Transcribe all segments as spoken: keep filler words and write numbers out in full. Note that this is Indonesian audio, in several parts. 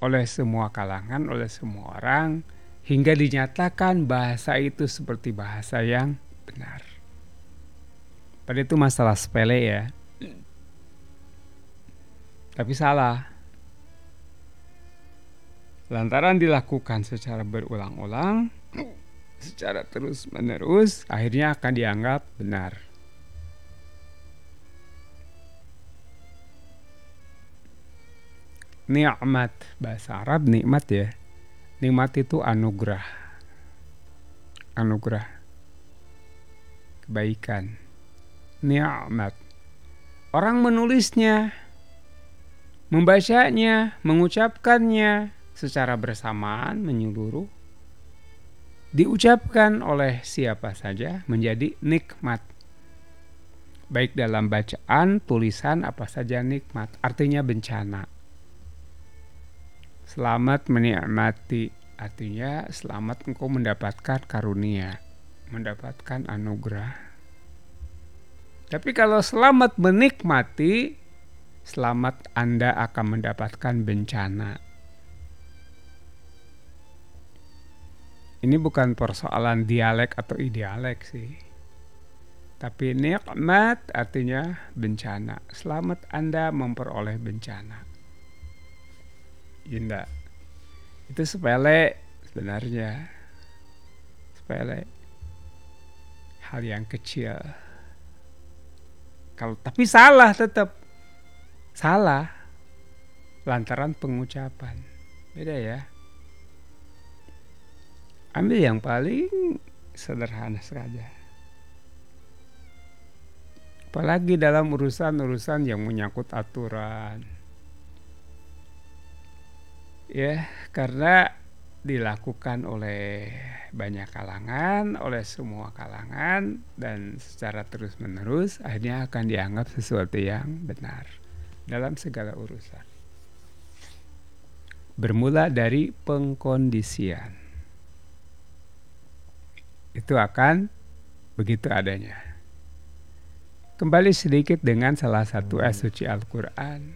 oleh semua kalangan, oleh semua orang, hingga dinyatakan bahasa itu seperti bahasa yang benar. Padahal itu masalah sepele ya, tapi salah. Lantaran dilakukan secara berulang-ulang, secara terus-menerus, akhirnya akan dianggap benar. Nikmat, bahasa Arab nikmat ya. Nikmat itu anugerah. Anugerah. Kebaikan. Nikmat. Orang menulisnya, membacanya, mengucapkannya secara bersamaan, menyeluruh, diucapkan oleh siapa saja menjadi nikmat. Baik dalam bacaan, tulisan, apa saja nikmat. Artinya bencana. Selamat menikmati, artinya selamat engkau mendapatkan karunia, mendapatkan anugerah. Tapi kalau selamat menikmati, selamat Anda akan mendapatkan bencana. Ini bukan persoalan dialek atau idealek sih. Tapi nikmat artinya bencana. Selamat Anda memperoleh bencana. Indah. Itu sepele sebenarnya. Sepele. Hal yang kecil. Kalau tapi salah tetap. Salah. Lantaran pengucapan. Beda ya. Ambil yang paling sederhana saja. Apalagi dalam urusan-urusan yang menyangkut aturan. Ya, karena dilakukan oleh banyak kalangan, oleh semua kalangan, dan secara terus-menerus akhirnya akan dianggap sesuatu yang benar dalam segala urusan. Bermula dari pengkondisian. Itu akan begitu adanya. Kembali sedikit dengan salah satu ayat suci Al-Quran.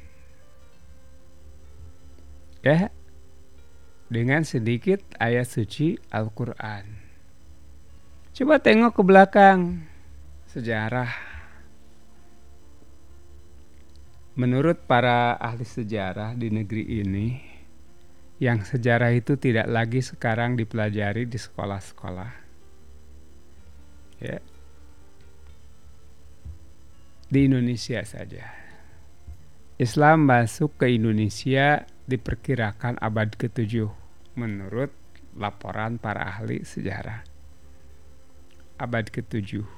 Ya, dengan sedikit ayat suci Al-Quran. Coba tengok ke belakang sejarah. Menurut para ahli sejarah di negeri ini, yang sejarah itu tidak lagi sekarang dipelajari di sekolah-sekolah. Ya. Di Indonesia saja. Islam masuk ke Indonesia diperkirakan abad ketujuh menurut laporan para ahli sejarah. Abad ketujuh.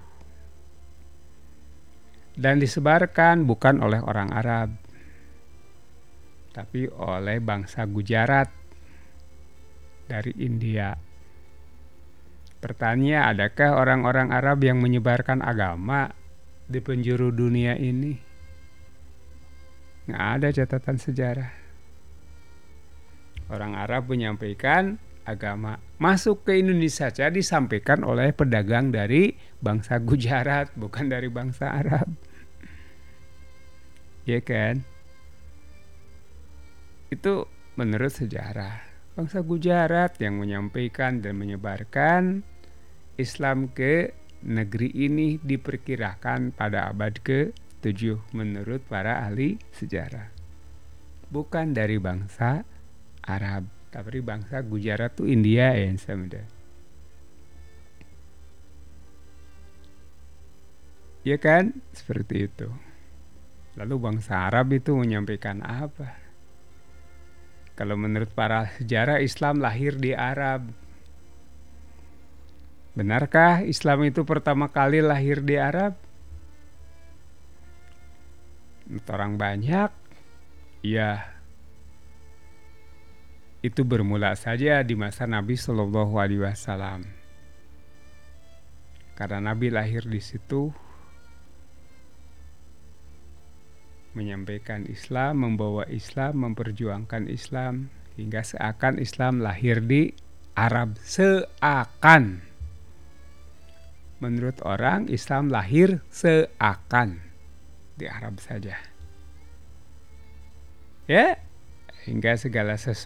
Dan disebarkan bukan oleh orang Arab, tapi oleh bangsa Gujarat dari India. Pertanyaan, adakah orang-orang Arab yang menyebarkan agama di penjuru dunia ini? Nggak ada catatan sejarah. Orang Arab menyampaikan agama. Masuk ke Indonesia saja disampaikan oleh pedagang dari bangsa Gujarat, bukan dari bangsa Arab. Ya kan? Itu menurut sejarah. Bangsa Gujarat yang menyampaikan dan menyebarkan Islam ke negeri ini diperkirakan pada abad ketujuh menurut para ahli sejarah. Bukan dari bangsa Arab, tapi bangsa Gujarat itu India ya, sama. Ya kan? Seperti itu. Lalu bangsa Arab itu menyampaikan apa? Kalau menurut para sejarah, Islam lahir di Arab. Benarkah Islam itu pertama kali lahir di Arab? Menurut orang banyak, ya, itu bermula saja di masa Nabi Shallallahu Alaihi Wasallam. Karena Nabi lahir di situ, menyampaikan Islam, membawa Islam, memperjuangkan Islam, hingga seakan Islam lahir di Arab. Seakan. Menurut orang, Islam lahir seakan di Arab saja. Ya, hingga segala sesuatu